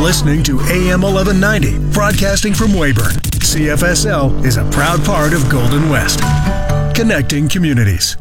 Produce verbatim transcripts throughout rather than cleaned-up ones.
listening to A M eleven ninety, broadcasting from Weyburn. C F S L is a proud part of Golden West, connecting communities.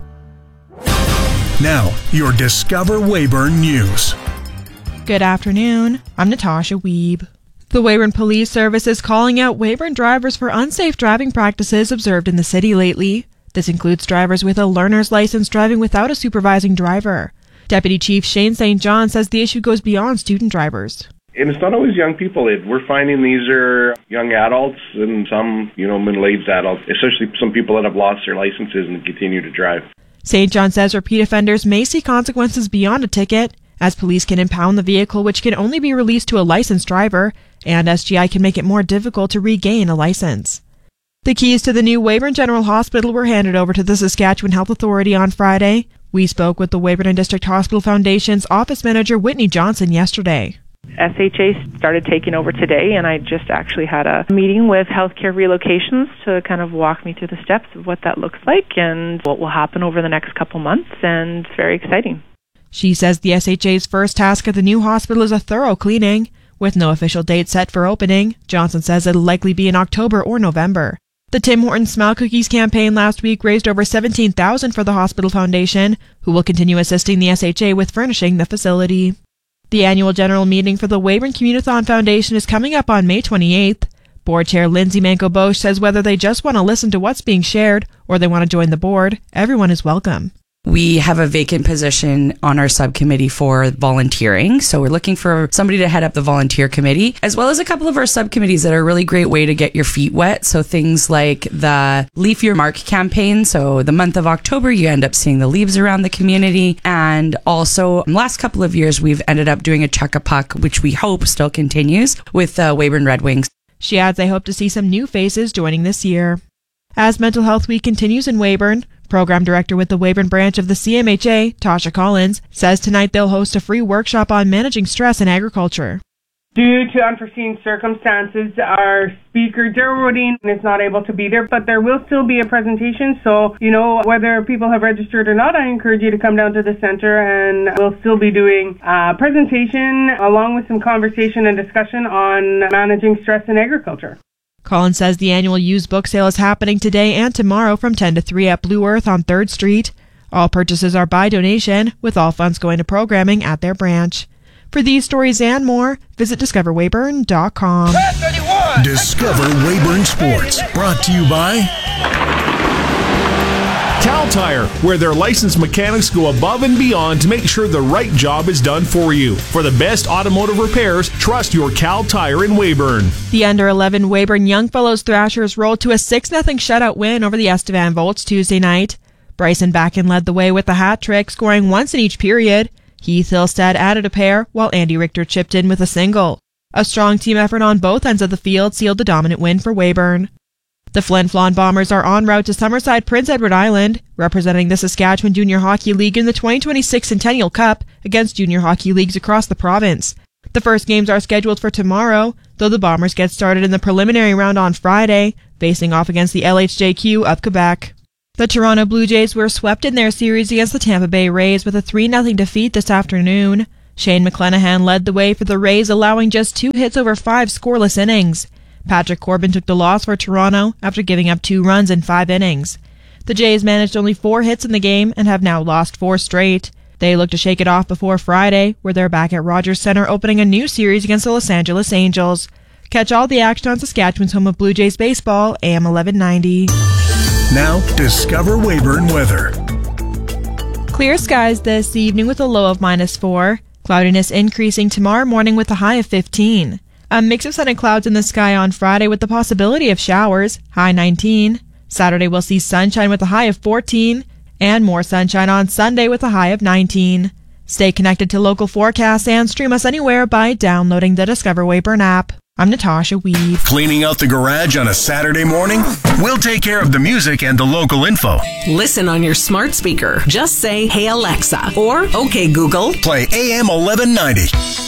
Now, your Discover Weyburn News. Good afternoon. I'm Natasha Wiebe. The Weyburn Police Service is calling out Weyburn drivers for unsafe driving practices observed in the city lately. This includes drivers with a learner's license driving without a supervising driver. Deputy Chief Shane Saint John says the issue goes beyond student drivers. And it's not always young people. It, we're finding these are young adults and some, you know, middle-aged adults, especially some people that have lost their licenses and continue to drive. Saint John says repeat offenders may see consequences beyond a ticket, as police can impound the vehicle, which can only be released to a licensed driver, and S G I can make it more difficult to regain a license. The keys to the new Weyburn General Hospital were handed over to the Saskatchewan Health Authority on Friday. We spoke with the Weyburn and District Hospital Foundation's office manager Whitney Johnson yesterday. S H A started taking over today, and I just actually had a meeting with Healthcare Relocations to kind of walk me through the steps of what that looks like and what will happen over the next couple months, and it's very exciting. She says the S H A's first task at the new hospital is a thorough cleaning. With no official date set for opening, Johnson says it'll likely be in October or November. The Tim Hortons Smile Cookies campaign last week raised over seventeen thousand dollars for the Hospital Foundation, who will continue assisting the S H A with furnishing the facility. The annual general meeting for the Weyburn Communithon Foundation is coming up on May twenty-eighth. Board Chair Lindsay Manco-Bosch says whether they just want to listen to what's being shared or they want to join the board, everyone is welcome. We have a vacant position on our subcommittee for volunteering, so we're looking for somebody to head up the volunteer committee, as well as a couple of our subcommittees that are a really great way to get your feet wet. So things like the Leaf Your Mark campaign. So the month of October, you end up seeing the leaves around the community. And also, in the last couple of years, we've ended up doing a Chuck a Puck, which we hope still continues, with uh, Weyburn Red Wings. She adds they hope to see some new faces joining this year. As Mental Health Week continues in Weyburn, Program Director with the Weyburn branch of the C M H A, Tasha Collins, says tonight they'll host a free workshop on managing stress in agriculture. Due to unforeseen circumstances, our speaker, Daryl Rodin, is not able to be there, but there will still be a presentation. So, you know, whether people have registered or not, I encourage you to come down to the center, and we'll still be doing a presentation along with some conversation and discussion on managing stress in agriculture. Collins says the annual used book sale is happening today and tomorrow from ten to three at Blue Earth on third street. All purchases are by donation, with all funds going to programming at their branch. For these stories and more, visit discover weyburn dot com. Discover Weyburn Sports, brought to you by Cal Tire, where their licensed mechanics go above and beyond to make sure the right job is done for you. For the best automotive repairs, trust your Cal Tire in Weyburn. The under eleven Weyburn Youngfellows Thrashers rolled to a six nothing shutout win over the Estevan Volts Tuesday night. Bryson Backen led the way with a hat trick, scoring once in each period. Heath Hillstead added a pair, while Andy Richter chipped in with a single. A strong team effort on both ends of the field sealed the dominant win for Weyburn. The Flin Flon Bombers are en route to Summerside Prince Edward Island, representing the Saskatchewan Junior Hockey League in the twenty twenty-six Centennial Cup against junior hockey leagues across the province. The first games are scheduled for tomorrow, though the Bombers get started in the preliminary round on Friday, facing off against the L H J Q of Quebec. The Toronto Blue Jays were swept in their series against the Tampa Bay Rays with a three nothing defeat this afternoon. Shane McClanahan led the way for the Rays, allowing just two hits over five scoreless innings. Patrick Corbin took the loss for Toronto after giving up two runs in five innings. The Jays managed only four hits in the game and have now lost four straight. They look to shake it off before Friday, where they're back at Rogers Centre opening a new series against the Los Angeles Angels. Catch all the action on Saskatchewan's home of Blue Jays baseball, A M eleven ninety. Now, discover Weyburn weather. Clear skies this evening with a low of minus four. Cloudiness increasing tomorrow morning with a high of fifteen. A mix of sun and clouds in the sky on Friday with the possibility of showers, high nineteen. Saturday we'll see sunshine with a high of fourteen, and more sunshine on Sunday with a high of nineteen. Stay connected to local forecasts and stream us anywhere by downloading the Discover Weyburn app. I'm Natasha Wiebe. Cleaning out the garage on a Saturday morning? We'll take care of the music and the local info. Listen on your smart speaker. Just say, "Hey Alexa," or "Okay Google." Play A M eleven ninety.